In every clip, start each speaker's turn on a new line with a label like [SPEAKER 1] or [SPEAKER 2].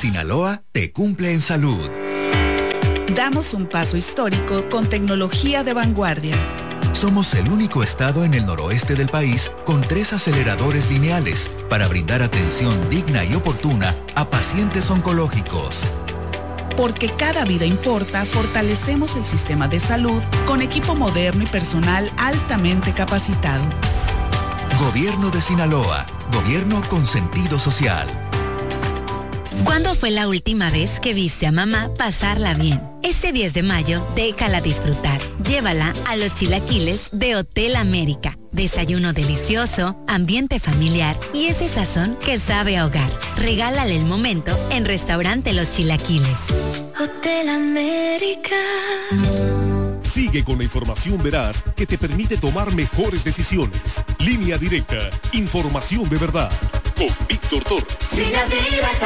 [SPEAKER 1] Sinaloa te cumple en salud.
[SPEAKER 2] Damos un paso histórico con tecnología de vanguardia.
[SPEAKER 1] Somos el único estado en el noroeste del país con 3 aceleradores lineales para brindar atención digna y oportuna a pacientes oncológicos.
[SPEAKER 2] Porque cada vida importa, fortalecemos el sistema de salud con equipo moderno y personal altamente capacitado.
[SPEAKER 1] Gobierno de Sinaloa, gobierno con sentido social.
[SPEAKER 3] ¿Cuándo fue la última vez que viste a mamá pasarla bien? Este 10 de mayo, déjala disfrutar. Llévala a los chilaquiles de Hotel América. Desayuno delicioso, ambiente familiar y ese sazón que sabe a hogar. Regálale el momento en Restaurante Los Chilaquiles.
[SPEAKER 4] Hotel América.
[SPEAKER 5] Sigue con la información veraz que te permite tomar mejores decisiones. Línea Directa. Información de verdad. Con Víctor Torres.
[SPEAKER 4] Línea Directa.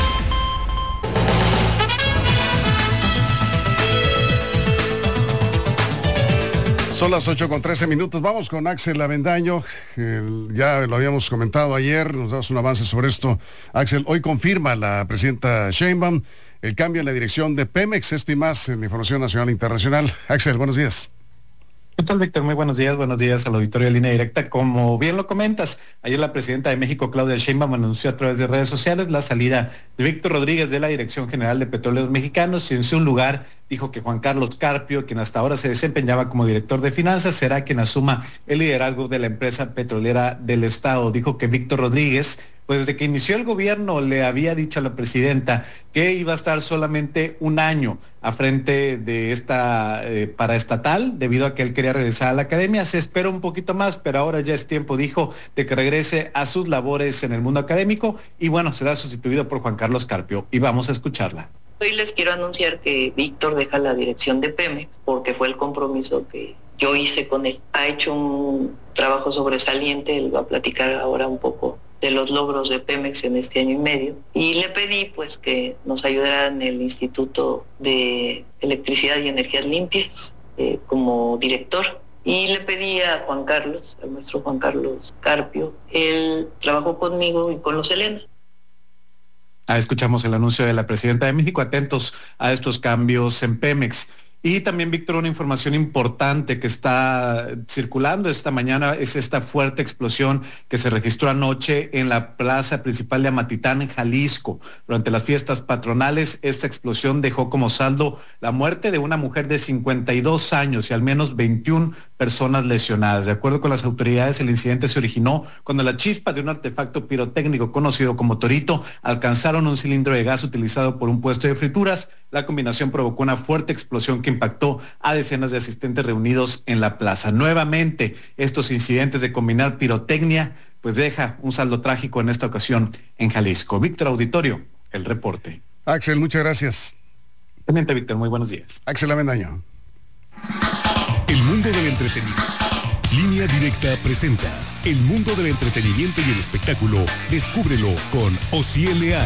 [SPEAKER 6] Son las 8:13. Vamos con Axel Avendaño. Ya lo habíamos comentado ayer, nos das un avance sobre esto. Axel, hoy confirma la presidenta Sheinbaum el cambio en la dirección de Pemex. Esto y más en la Información Nacional e Internacional. Axel, buenos días.
[SPEAKER 7] ¿Qué tal, Víctor? Muy buenos días al auditorio de Línea Directa. Como bien lo comentas, ayer la presidenta de México, Claudia Sheinbaum, anunció a través de redes sociales la salida de Víctor Rodríguez de la Dirección General de Petróleos Mexicanos y en su lugar dijo que Juan Carlos Carpio, quien hasta ahora se desempeñaba como director de finanzas, será quien asuma el liderazgo de la empresa petrolera del Estado. Dijo que Víctor Rodríguez, pues desde que inició el gobierno le había dicho a la presidenta que iba a estar solamente un año a frente de esta paraestatal, debido a que él quería regresar a la academia. Se espera un poquito más, pero ahora ya es tiempo, dijo, de que regrese a sus labores en el mundo académico y bueno, será sustituido por Juan Carlos Carpio. Y vamos a escucharla.
[SPEAKER 8] Hoy les quiero anunciar que Víctor deja la dirección de Pemex porque fue el compromiso que yo hice con él. Ha hecho un trabajo sobresaliente, él va a platicar ahora un poco de los logros de Pemex en este año y medio. Y le pedí pues que nos ayudara en el Instituto de Electricidad y Energías Limpias como director. Y le pedí a Juan Carlos, al maestro Juan Carlos Carpio, él trabajó conmigo y con los Elena.
[SPEAKER 7] Escuchamos el anuncio de la presidenta de México, atentos a estos cambios en Pemex. Y también, Víctor, una información importante que está circulando esta mañana es esta fuerte explosión que se registró anoche en la plaza principal de Amatitán, en Jalisco. Durante las fiestas patronales, esta explosión dejó como saldo la muerte de una mujer de 52 años y al menos 21 personas lesionadas. De acuerdo con las autoridades, el incidente se originó cuando la chispa de un artefacto pirotécnico conocido como torito alcanzaron un cilindro de gas utilizado por un puesto de frituras. La combinación provocó una fuerte explosión que impactó a decenas de asistentes reunidos en la plaza. Nuevamente, estos incidentes de combinar pirotecnia, pues deja un saldo trágico en esta ocasión en Jalisco. Víctor Auditorio, el reporte.
[SPEAKER 6] Axel, muchas gracias.
[SPEAKER 7] Pendiente, Víctor, muy buenos días.
[SPEAKER 6] Axel Avendaño.
[SPEAKER 5] El mundo del entretenimiento. Línea Directa presenta el mundo del entretenimiento y el espectáculo. Descúbrelo con Osiel Leal.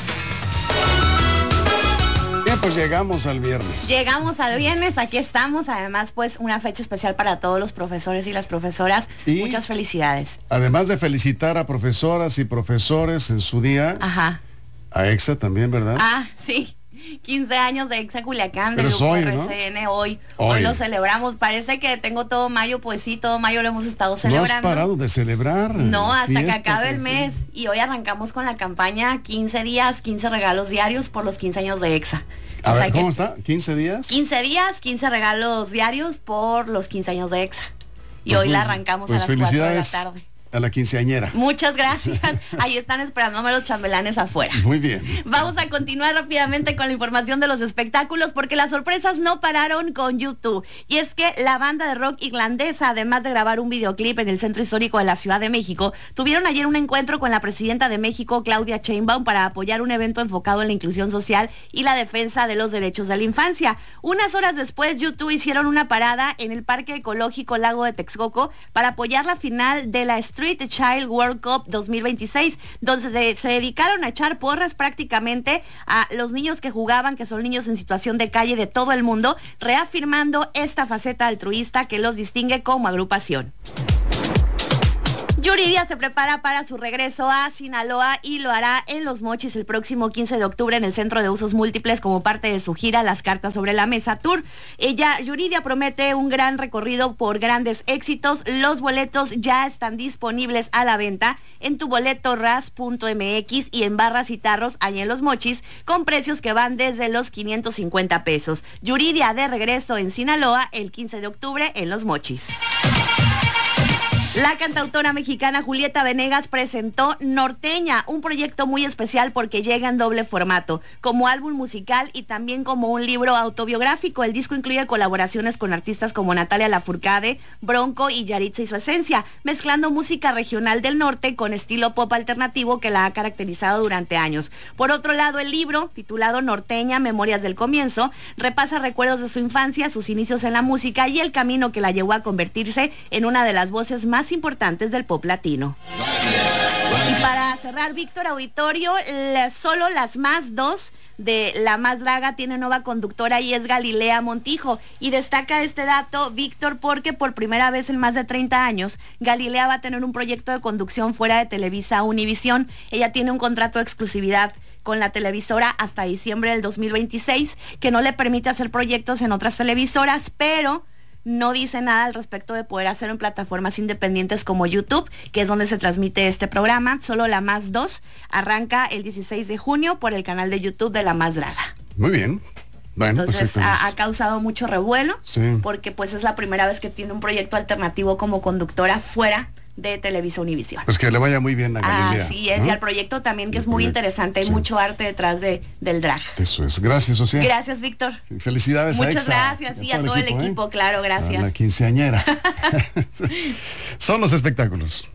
[SPEAKER 6] Pues llegamos al viernes.
[SPEAKER 9] Llegamos al viernes, aquí estamos, además pues una fecha especial para todos los profesores y las profesoras. Y muchas felicidades.
[SPEAKER 6] Además de felicitar a profesoras y profesores en su día.
[SPEAKER 9] Ajá.
[SPEAKER 6] A EXA también, ¿verdad?
[SPEAKER 9] Sí. 15 años de EXA Culiacán, del
[SPEAKER 6] grupo
[SPEAKER 9] hoy, RCN, ¿no? Hoy lo celebramos. Parece que tengo todo mayo, pues sí, todo mayo lo hemos estado celebrando.
[SPEAKER 6] ¿No has parado de celebrar?
[SPEAKER 9] No, hasta que acabe el mes. Y hoy arrancamos con la campaña 15 días, 15 regalos diarios por los 15 años de EXA.
[SPEAKER 6] A ver, ¿cómo está? ¿15 días?
[SPEAKER 9] 15 días, 15 regalos diarios por los 15 años de EXA. Y hoy la arrancamos a las 4 de la tarde.
[SPEAKER 6] A la quinceañera.
[SPEAKER 9] Muchas gracias. Ahí están esperándome los chambelanes afuera.
[SPEAKER 6] Muy bien.
[SPEAKER 9] Vamos a continuar rápidamente con la información de los espectáculos porque las sorpresas no pararon con YouTube. Y es que la banda de rock irlandesa, además de grabar un videoclip en el centro histórico de la Ciudad de México, tuvieron ayer un encuentro con la presidenta de México, Claudia Sheinbaum, para apoyar un evento enfocado en la inclusión social y la defensa de los derechos de la infancia. Unas horas después, YouTube hicieron una parada en el Parque Ecológico Lago de Texcoco para apoyar la final de la Street Child World Cup 2026, donde se dedicaron a echar porras prácticamente a los niños que jugaban, que son niños en situación de calle de todo el mundo, reafirmando esta faceta altruista que los distingue como agrupación. Yuridia se prepara para su regreso a Sinaloa y lo hará en Los Mochis el próximo 15 de octubre en el Centro de Usos Múltiples como parte de su gira Las Cartas sobre la Mesa Tour. Yuridia promete un gran recorrido por grandes éxitos. Los boletos ya están disponibles a la venta en tuboletoras.mx y en barras y tarros allá en Los Mochis con precios que van desde los 550 pesos. Yuridia de regreso en Sinaloa el 15 de octubre en Los Mochis. La cantautora mexicana Julieta Venegas presentó Norteña, un proyecto muy especial porque llega en doble formato, como álbum musical y también como un libro autobiográfico. El disco incluye colaboraciones con artistas como Natalia Lafourcade, Bronco y Yaritza y su esencia, mezclando música regional del norte con estilo pop alternativo que la ha caracterizado durante años. Por otro lado, el libro, titulado Norteña, Memorias del Comienzo, repasa recuerdos de su infancia, sus inicios en la música y el camino que la llevó a convertirse en una de las voces más importantes del pop latino. Y para cerrar, Víctor Auditorio, solo las más dos de La Más Draga tiene nueva conductora y es Galilea Montijo. Y destaca este dato, Víctor, porque por primera vez en más de 30 años, Galilea va a tener un proyecto de conducción fuera de Televisa Univisión. Ella tiene un contrato de exclusividad con la televisora hasta diciembre del 2026, que no le permite hacer proyectos en otras televisoras, pero no dice nada al respecto de poder hacerlo en plataformas independientes como YouTube, que es donde se transmite este programa. Solo La Más 2 arranca el 16 de junio por el canal de YouTube de La Más Draga.
[SPEAKER 6] Muy bien. Bueno,
[SPEAKER 9] entonces
[SPEAKER 6] pues
[SPEAKER 9] ha causado mucho revuelo, sí, porque pues es la primera vez que tiene un proyecto alternativo como conductora fuera de Televisa Univisión.
[SPEAKER 6] Pues que le vaya muy bien a Galilea.
[SPEAKER 9] Así es, ¿no? Y al proyecto también, que es muy interesante, hay mucho arte detrás del drag.
[SPEAKER 6] Eso es. Gracias, Sofía.
[SPEAKER 9] Gracias, Víctor.
[SPEAKER 6] Felicidades.
[SPEAKER 9] Muchas gracias, y a todo el equipo, claro, gracias.
[SPEAKER 6] A la quinceañera. Son los espectáculos.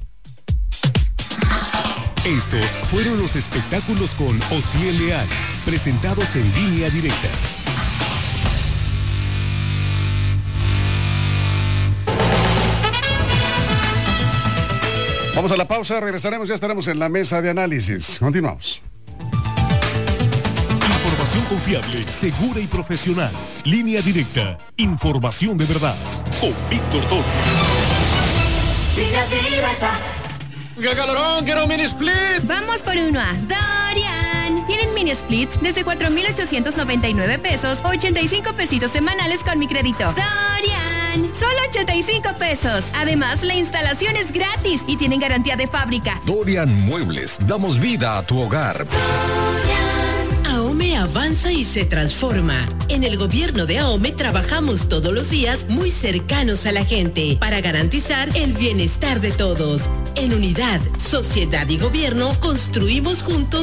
[SPEAKER 5] Estos fueron los espectáculos con Osiel Leal, presentados en Línea Directa.
[SPEAKER 6] Vamos a la pausa, regresaremos, ya estaremos en la mesa de análisis. Continuamos.
[SPEAKER 5] Información confiable, segura y profesional. Línea Directa. Información de verdad. Con Víctor Torres.
[SPEAKER 4] Línea Directa.
[SPEAKER 10] ¡Qué calorón! ¡Quiero un mini split!
[SPEAKER 11] Vamos por uno a Dorian. Tienen mini splits desde 4,899 pesos, 85 pesitos semanales con mi crédito. Dorian. Solo 85 pesos. Además, la instalación es gratis y tienen garantía de fábrica.
[SPEAKER 12] Dorian Muebles. Damos vida a tu hogar.
[SPEAKER 13] AOME avanza y se transforma. En el gobierno de AOME trabajamos todos los días muy cercanos a la gente para garantizar el bienestar de todos. En unidad, sociedad y gobierno construimos juntos